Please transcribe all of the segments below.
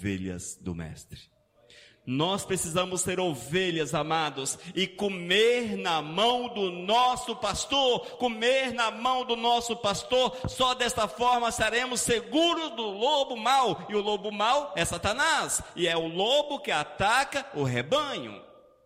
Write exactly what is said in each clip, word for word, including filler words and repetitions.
ovelhas do Mestre. Nós precisamos ser ovelhas, amados, e comer na mão do nosso pastor, comer na mão do nosso pastor. Só desta forma seremos seguros do lobo mau, e o lobo mau é Satanás, e é o lobo que ataca o rebanho.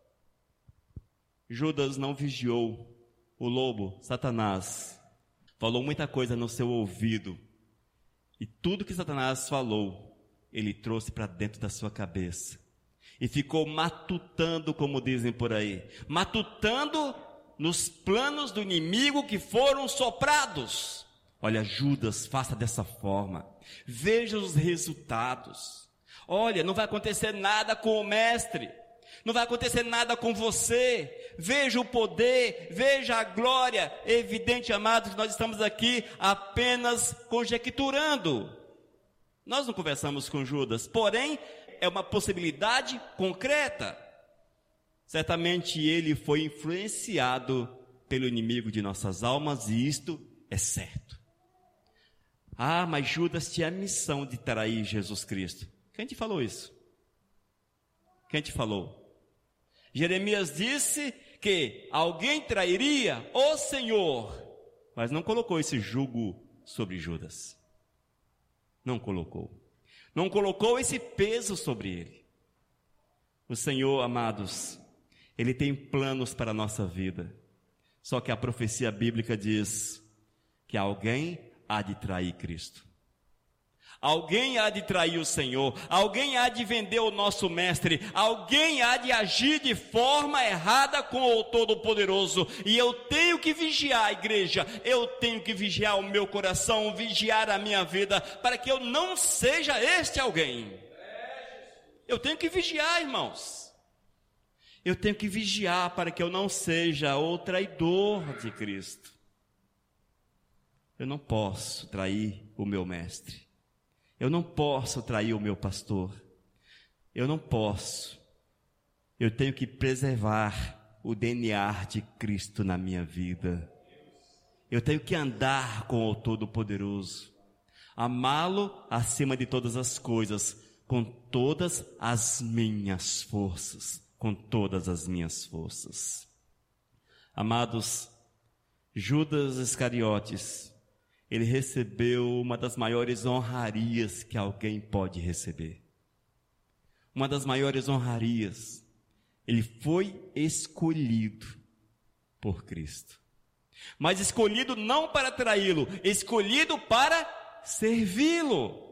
Judas não vigiou o lobo, Satanás, falou muita coisa no seu ouvido, e tudo que Satanás falou, ele trouxe para dentro da sua cabeça. E ficou matutando, como dizem por aí, matutando nos planos do inimigo que foram soprados. Olha, Judas, faça dessa forma. Veja os resultados. Olha, não vai acontecer nada com o mestre. Não vai acontecer nada com você. Veja o poder, veja a glória. É evidente, amados, que nós estamos aqui apenas conjecturando. Nós não conversamos com Judas, porém, é uma possibilidade concreta. Certamente ele foi influenciado pelo inimigo de nossas almas, e isto é certo. Ah, mas Judas tinha a missão de trair Jesus Cristo. Quem te falou isso? Quem te falou? Jeremias disse que alguém trairia o Senhor, mas não colocou esse jugo sobre Judas. Não colocou. Não colocou esse peso sobre ele. O Senhor, amados, Ele tem planos para a nossa vida. Só que a profecia bíblica diz que alguém há de trair Cristo. Alguém há de trair o Senhor. Alguém há de vender o nosso mestre. Alguém há de agir de forma errada com o Todo-Poderoso. E eu tenho que vigiar a igreja. Eu tenho que vigiar o meu coração, vigiar a minha vida, para que eu não seja este alguém. Eu tenho que vigiar, irmãos. Eu tenho que vigiar para que eu não seja o traidor de Cristo. Eu não posso trair o meu mestre. Eu não posso trair o meu pastor. Eu não posso. Eu tenho que preservar o D N A de Cristo na minha vida. Eu tenho que andar com o Todo-Poderoso. Amá-lo acima de todas as coisas, com todas as minhas forças. Com todas as minhas forças. Amados, Judas Iscariotes, ele recebeu uma das maiores honrarias que alguém pode receber. Uma das maiores honrarias. Ele foi escolhido por Cristo. Mas escolhido não para traí-lo, escolhido para servi-lo.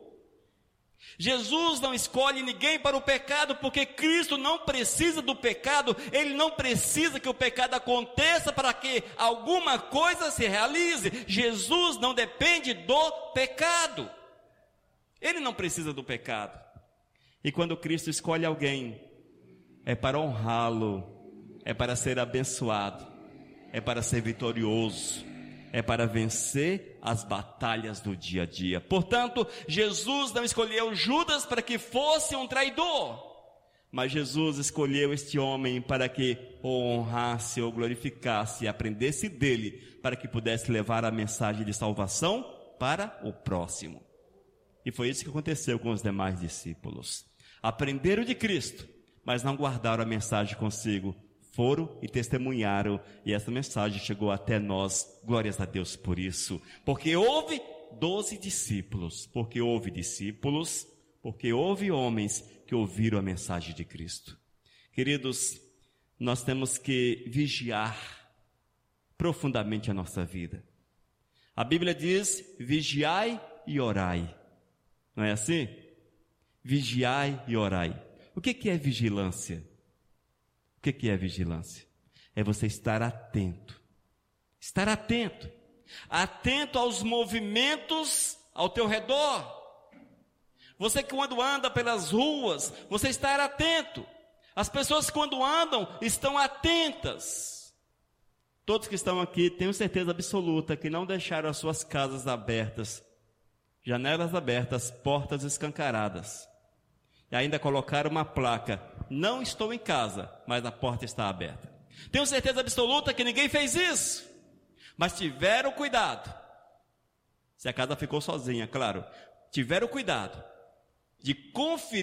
Jesus não escolhe ninguém para o pecado, porque Cristo não precisa do pecado. Ele não precisa que o pecado aconteça para que alguma coisa se realize. Jesus não depende do pecado. Ele não precisa do pecado. E quando Cristo escolhe alguém, é para honrá-lo, é para ser abençoado, é para ser vitorioso, é para vencer as batalhas do dia a dia. Portanto, Jesus não escolheu Judas para que fosse um traidor, mas Jesus escolheu este homem para que o honrasse, o glorificasse e aprendesse dele, para que pudesse levar a mensagem de salvação para o próximo. E foi isso que aconteceu com os demais discípulos. Aprenderam de Cristo, mas não guardaram a mensagem consigo. Foram e testemunharam, e essa mensagem chegou até nós. Glórias a Deus por isso. Porque houve doze discípulos, porque houve discípulos, porque houve homens que ouviram a mensagem de Cristo. Queridos, nós temos que vigiar profundamente a nossa vida. A Bíblia diz, vigiai e orai. Não é assim? Vigiai e orai. O que que é vigilância? O que que é vigilância? É você estar atento. Estar atento. Atento aos movimentos ao teu redor. Você que quando anda pelas ruas, você estar atento. As pessoas quando andam, estão atentas. Todos que estão aqui, tenho certeza absoluta que não deixaram as suas casas abertas. Janelas abertas, portas escancaradas. E ainda colocaram uma placa, não estou em casa, mas a porta está aberta. Tenho certeza absoluta que ninguém fez isso, mas tiveram cuidado. Se a casa ficou sozinha, claro, tiveram cuidado de conferir